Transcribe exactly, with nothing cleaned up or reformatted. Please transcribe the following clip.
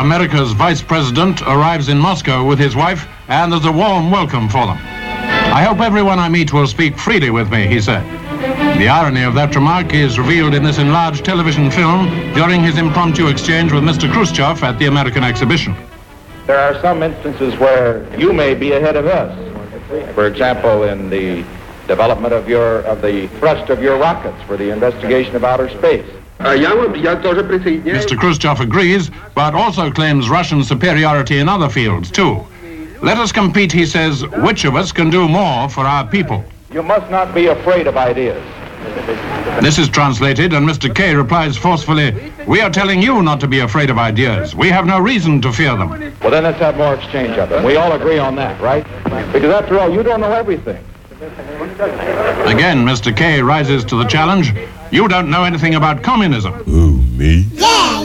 America's vice president arrives in Moscow with his wife, and there's a warm welcome for them. I hope everyone I meet will speak freely with me, he said. The irony of that remark is revealed in this enlarged television film during his impromptu exchange with Mister Khrushchev at the American exhibition. There are some instances where you may be ahead of us. For example, in the development of your of the thrust of your rockets for the investigation of outer space. Mister Khrushchev agrees, but also claims Russian superiority in other fields, too. Let us compete, he says, which of us can do more for our people. You must not be afraid of ideas. This is translated, and Mister K replies forcefully, we are telling you not to be afraid of ideas. We have no reason to fear them. Well, then let's have more exchange of them. We all agree on that, right? Because after all, you don't know everything. Again, Mister K rises to the challenge. You don't know anything about communism. Who, me? Yeah!